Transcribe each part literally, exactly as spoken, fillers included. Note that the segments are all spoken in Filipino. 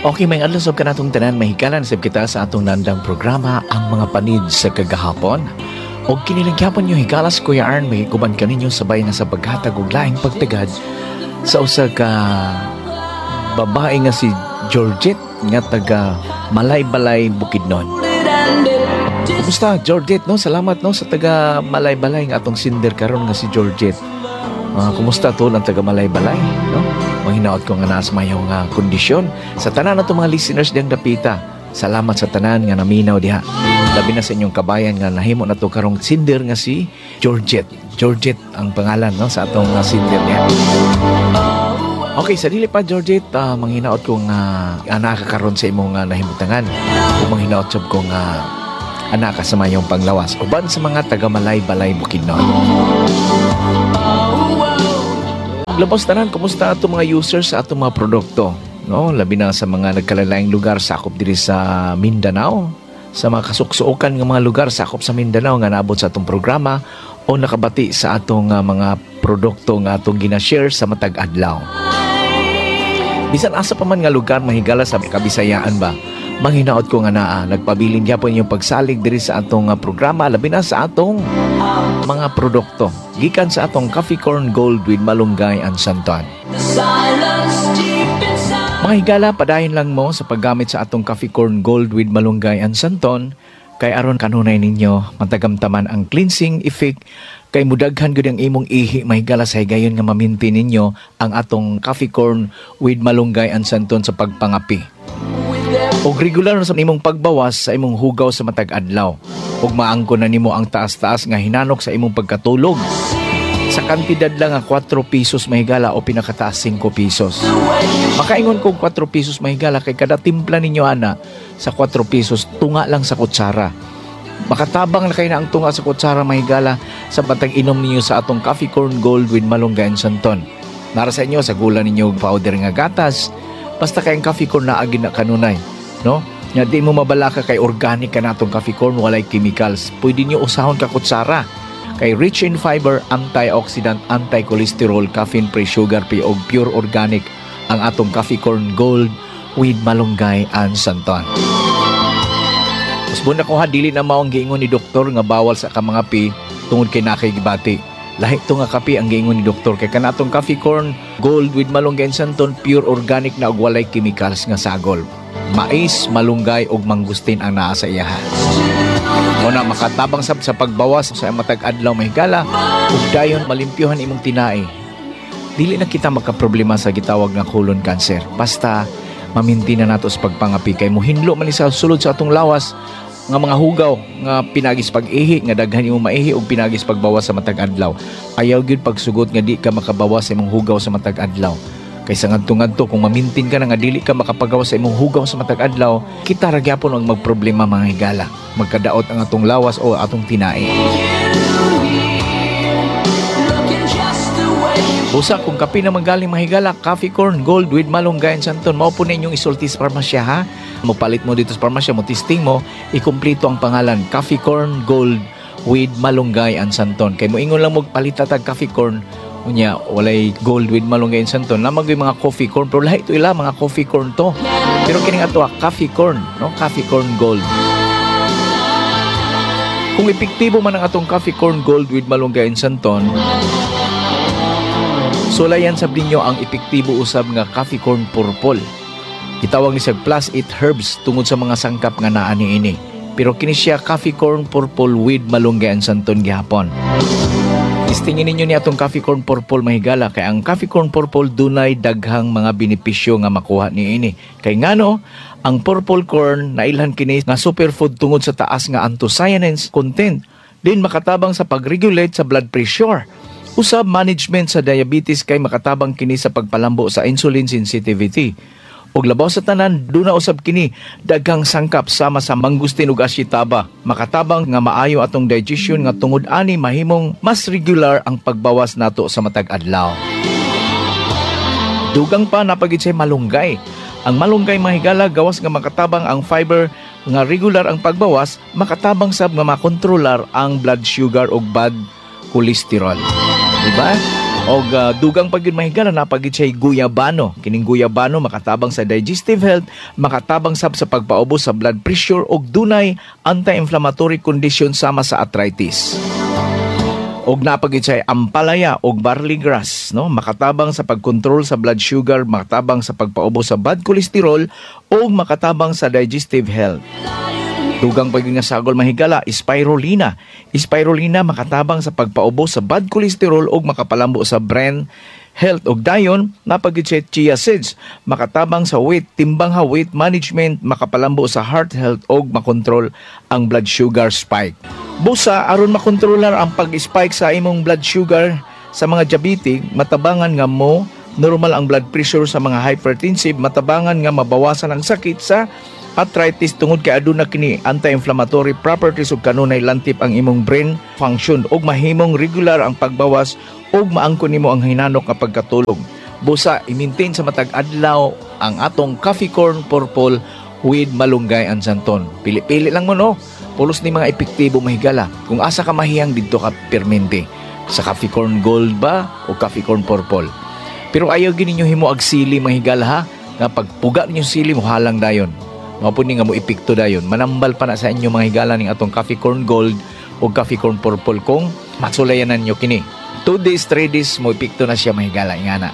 Okay, may adlaw sab kanatong tanan mahikalan sab kita sa atong nandang programa ang mga panid sa kagahapon. Og kinilang gyapon nyo hikalas Kuya Arn may kuban kaninyo sabay na sa paghatag og laing pagtagad sa usa ka babae nga si Georgette nga taga Malay-Balay, Bukidnon. Kumusta Georgette no? Salamat no sa taga Malay-Balay nga atong sinder karon nga si Georgette. Uh, kumusta to ang taga Malay-Balay no? Mahinaot ko nga nasa mayong uh, kondisyon sa tanan nato mga listeners diyang dapita. Salamat sa tanan nga naminaw diha. Labi na sa inyong kabayan nga nahimo na to karong sinder nga si Georgette. Georgette ang pangalan no sa atong uh, sinder niya. Okay, sa dili pa Georgette, uh, manghinaot kong uh, anak ka karon sa imong uh, nahimutangan. Kung manghinaot sab kong uh, anak ka sa mayong panglawas uban sa mga taga Malay-Balay, Bukidnon. Labos tanan, kumusta ato mga users sa ato mga produkto? No, labi na sa mga nagkalalaing lugar sakop diri sa Mindanao, sa mga kasuksuokan ng mga lugar sakop sa Mindanao nga naabot sa atong programa o nakabati sa atong uh, mga produkto nga atong gina-share sa matag adlaw. Bisan asa pa man nga lugar mahigala sa Kabisayaan ba, manghinaot ko nga naa nagpabilin gyapon yung pagsalig diri sa atong uh, programa labi na sa atong mga produkto gikan sa atong Coffee Corn Gold with Malunggay and Santon. Mga higala, padayon lang mo sa paggamit sa atong Coffee Corn Gold with Malunggay and Santon kay aron kanunay ninyo matagamtaman ang cleansing effect kay mudaghan gud ang imong ihi mahigala sa higayon nga maminti ninyo ang atong Coffee Corn with Malunggay and Santon sa pagpangapi. Og regular sa imong pagbawas sa imong hugaw sa matag adlaw. Og maangkon na nimo ang taas-taas nga hinanok sa imong pagkatulog. Sa kantidad lang nga four pesos mahigala o pinakataas five pesos. Makaingon kog four pesos mahigala kay kada timpla ninyo ana sa four pesos tunga lang sa kutsara. Makatabang na kayo na ang tunga sa kutsara mahigala sa batang inom ninyo sa atong Coffee Corn Gold with Malunggay and Santon. Nara sa inyo sa gula ninyo powder nga gatas. Basta kayong coffee corn na agin na kanunay, no? Nga di mo mabalaka kay organic ka natong coffee corn, walay chemicals. Pwede nyo usahon ka kutsara. Kay rich in fiber, antioxidant, anti-cholesterol, caffeine-free, sugar-free, o pure organic ang atong Coffee Corn Gold with Malunggay and Santon. Usbon na ko ha, dili na maong giingon ni doktor nga bawal sa kamangapi tungod kay nakigibati. Lahi ito nga kape ang giingon ni doktor kay kanatong Coffee Corn Gold with Malunggay and Santon pure organic na og walay chemicals nga sagol. Mais, malunggay ug mangustin ang naa sa iyaha. Mo na makatabang sab sa pagbawas sa matag adlaw mahigala ug dayon malimpyuhan imong tinai. Dili na kita magka-problema sa gitawag nga colon cancer. Basta maminti na nato sa pagpangapi kay mohinlo man sa sulod sa atong lawas nga mga hugaw nga pinagis pag-ihi nga daghan imong maihi ug pinagis pagbawas sa matag adlaw. Ayaw gyud pagsugot nga di ka makabawas sa imong hugaw sa matag adlaw. Kaysa ngadto-ngadto kung mamintin ka na nga dili ka makapagawas sa imong hugaw sa matag adlaw, kita ra gyapon ang magproblema mga higala. Magkadaot ang atong lawas o atong tinai. Busa kung kape na magaling mahigala, Coffee Corn Gold with Malunggay and Santon, mao po ninyong isulti sa parmasya ha. Mopalit mo dito sa parmasya, mo testing mo, ikumpleto ang pangalan Coffee Corn Gold with Malunggay and Santon. Kay mo ingon lang mo palitatag Coffee Corn, unya walay Gold with Malunggay and Santon. Namag yung mga coffee corn, pero lahat ito ila mga coffee corn to. Pero kining ato Coffee Corn, no? Coffee Corn Gold. Kung epektibo man ang atong Coffee Corn Gold with Malunggay and Santon, sulayan sab ninyo ang epektibo usab nga Coffee Corn Purple. Gitawag ni sa plus eight herbs tungod sa mga sangkap nga naa niini. Pero kini siya Coffee Corn Purple with Malunggay and Santon gihapon. Istingin ninyo ni atong Coffee Corn Purple mahigala kay ang Coffee Corn Purple dunay daghang mga benepisyo nga makuha niini. Kay ngano ang purple corn nailhan kini nga superfood tungod sa taas nga anthocyanins content. Din makatabang sa pag-regulate sa blood pressure. Usab management sa diabetes kay makatabang kini sa pagpalambo sa insulin sensitivity. Og labaw sa tanan, duna usab kini daghang sangkap sama sa mangustin ug asyetaba. Makatabang nga maayo atong digestion nga tungod ani mahimong mas regular ang pagbawas nato sa matag adlaw. Dugang pa napagid say malunggay. Ang malunggay mahigala gawas nga makatabang ang fiber nga regular ang pagbawas, makatabang sab nga makontrolar ang blood sugar ug bad cholesterol. Diba? Og uh, dugang pag yun mahigala napagid siya guyabano. Kining guyabano makatabang sa digestive health, makatabang sab sa pagpaubos sa blood pressure og dunay anti-inflammatory condition sama sa arthritis. Og napagid siya ampalaya og barley grass, no? Makatabang sa pagkontrol sa blood sugar, makatabang sa pagpaubos sa bad cholesterol og makatabang sa digestive health. Dugang pag nga sagol mahigala, spirulina. Spirulina makatabang sa pagpaubos sa bad cholesterol ug makapalambo sa brain health. Ug dayon napagid siya chia seeds, makatabang sa weight, timbang ha weight management, makapalambo sa heart health ug makontrol ang blood sugar spike. Busa aron makontrolar ang pag-spike sa imong blood sugar sa mga diabetic, matabangan nga mo normal ang blood pressure sa mga hypertensive, matabangan nga mabawasan ang sakit sa arthritis tungod kay aduna kini anti-inflammatory properties ug kanunay lantip ang imong brain function ug mahimong regular ang pagbawas ug maangkon nimo ang hinanok kapag katulog. Busa i-maintain sa matag adlaw ang atong coffee corn purple with malunggay and santon. Pili-pili lang mo no. Pulos ni mga epektibo mahigala. Kung asa ka mahiyang didto ka permente sa coffee corn gold ba o coffee corn purple. Pero ayaw gini nyo himo ag sili mahigala ha. Nga pagpuga ninyo sili mo halang dayon. Mapuni nga mo ipikto dayon. Manambal pa na sa inyo mga higala ning atong coffee corn gold o coffee corn purple kung matsulayanan nyo kini. Two days, three days mo ipikto na siya mahigala. Ingana.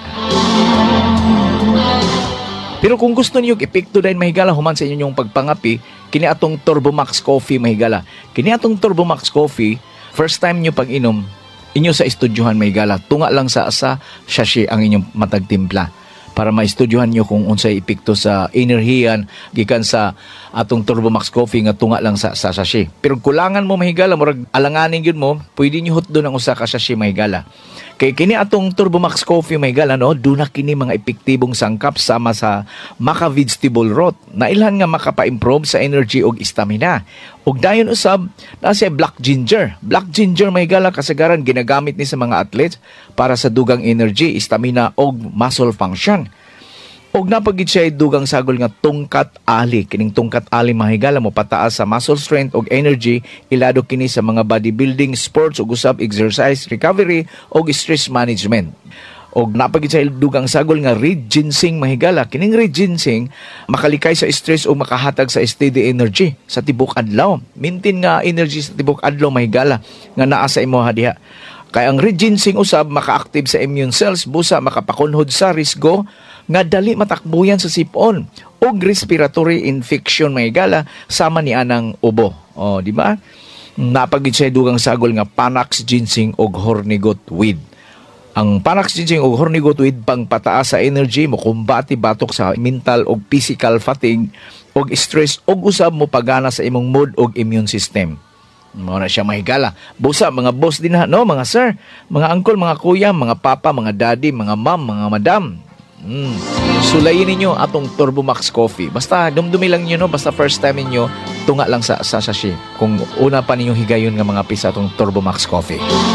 Pero kung gusto niyo ipikto dahil mahigala human sa inyo yung pagpangapi, kini atong Turbo Max Coffee mahigala. Kini atong Turbo Max Coffee, first time nyo pag-inom, inyo sa estudyohan mahigala. Tunga lang sa asa sachet ang inyong matagtimpla. Para maistudyohan nyo kung unsay epekto sa enerhiyan gikan sa atong Turbo Max Coffee nga tunga lang sa, sa sachet. Pero kulangan mo mahigala, murag alanganin yun mo, pwede nyo hotdo ng usa ka sachet mahigala. Kay kini atong Turbo Max Coffee mahigala, no, duna kini mga epektibong sangkap sama sa maca vegetable root na ilhan nga makapa-improve sa energy og stamina. Og dayon usab na siya black ginger. Black ginger mahigala kasagaran ginagamit ni sa mga athletes para sa dugang energy, stamina og muscle function. Og napagid siya dugang sagol nga tungkat ali. Kining tungkat ali mahigala mo pataas sa muscle strength og energy, ilado kini sa mga bodybuilding sports ug usab exercise recovery og stress management. Og napagid siya dugang sagol nga red ginseng mahigala. Kining red ginseng makalikay sa stress o makahatag sa steady energy sa tibok adlaw. Maintain nga energy sa tibok adlaw mahigala nga naa sa imo diha. Kay ang red ginseng usab maka-active sa immune cells, busa makapakunhod sa risgo nga dali matakbuyan sa sipon og respiratory infection mahigala sama ni anang ubo. Oh, di ba? Napagid siya dugang sagol nga Panax ginseng og hornigot weed. Ang Panax ginseng og hornigot weed pang pataas sa energy mo kumbati batok sa mental og physical fatigue og stress og usab mo pagana sa imong mood og immune system. Mo na siya mahigala. Busa mga boss din ha, no, mga sir, mga uncle, mga kuya, mga papa, mga daddy, mga ma'am, mga madam. Mm. Sulayin ninyo atong Turbo Max Coffee. Basta dumdumi lang niyo no, basta first time niyo tunga lang sa sa sachet. Kung una pa ninyo higayon nga mga pisa atong Turbo Max Coffee.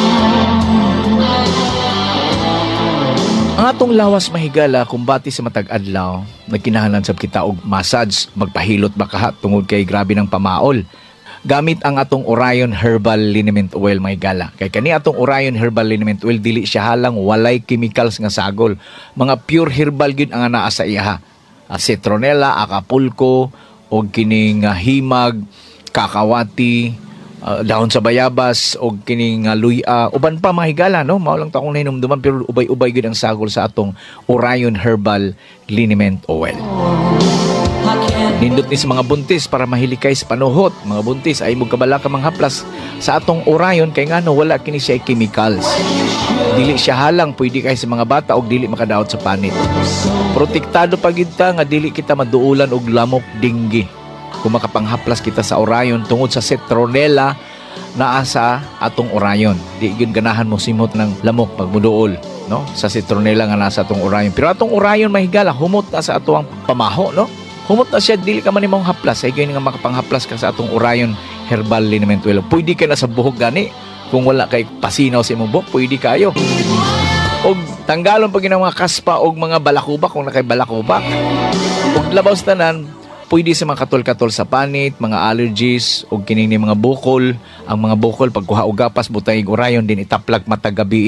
Ang atong lawas mahigala kumbati sa matag adlaw, nagkinahanglan sab kita og massage, magpahilot ba kaha tungod kay grabe ng pamaol. Gamit ang atong Orion Herbal Liniment Oil mahigala. Kay kani atong Orion Herbal Liniment Oil dili siya halang walay chemicals nga sagol. Mga pure herbal gyud ang anaa sa iya. Citronella, Acapulco, og kining uh, himag, kakawati, uh, dahon sa bayabas, og kining uh, luya, uban pa mahigala no. Mao lang ta kung nahinumduman pero ubay-ubay gyud ang sagol sa atong Orion Herbal Liniment Oil. Nindot ni sa mga buntis para mahilikay sa panuhot. Mga buntis ay magkabala ka mga haplas sa atong Orion kay ngano wala kini siya chemicals. Dili siya halang pwede kay sa mga bata og dili makadaot sa panit. Protektado pa gid ta nga dili kita maduulan og lamok dinggi. Kung makapanghaplas kita sa Orion tungod sa citronella naa sa atong Orion. Di gyud ganahan mo simot ng lamok pag muduol, no? Sa citronella nga nasa atong Orion. Pero atong Orion mahigala humot na sa atong pamaho, no? Humot na siya, dili ka man imong haplas. Ay gawin nga makapanghaplas ka sa atong Orion Herbal Liniment Oil. Pwede ka na sa buhok gani. Kung wala kay pasinaw sa imong buhok, pwede kayo. Og tanggalon pag mga kaspa og mga balakubak kung nakay balakubak. Og labaw sa tanan, pwede sa mga katol-katol sa panit, mga allergies, og kining ni mga bukol. Ang mga bukol, pagkuha og gapas, butang ig Orion din itaplag matag gabi.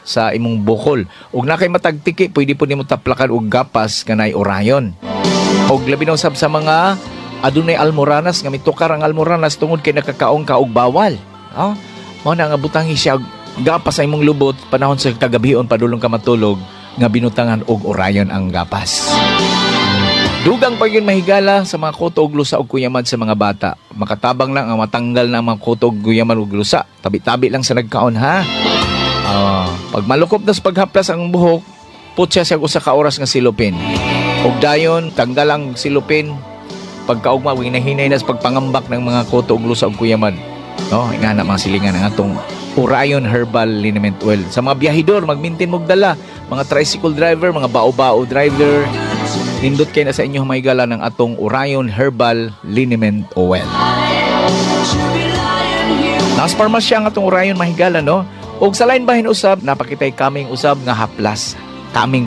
sa imong bukol. Ug na kay matagtiki, pwede po nimo taplakan og gapas kanay orayon. Og labi na usab sa mga adunay almoranas nga mitukar ang almoranas tungod kay nakakaong ka og bawal. Oh, mao na nga butangi siya og gapas sa imong lubot panahon sa kagabihon padulong ka matulog nga binutangan og orayon ang gapas. Dugang pa yun mahigala sa mga kuto ug lusa ug kuyaman sa mga bata. Makatabang lang ang matanggal ng mga kuto ug kuyaman ug lusa. Tabi-tabi lang sa nagkaon ha. Uh, pag malukop na sa paghaplas ang buhok, putya siya usa ka oras nga silupin. Ug dayon tanggal ang silupin pagkaugma ug hinahinay na sa pagpangambak ng mga kuto ug lusa ug kuyaman. No, ingana mga silingan ang atong Orion Herbal Liniment Oil. Sa mga biyahidor, mag-maintain mog dala. Mga tricycle driver, mga bao-bao driver, nindot kayo na sa inyo maigala ng atong Orion Herbal Liniment Oil. Nas parmasya ang atong Orion mahigala, no? O sa lain bahin usab, napakitay kaming usab nga haplas. Kaming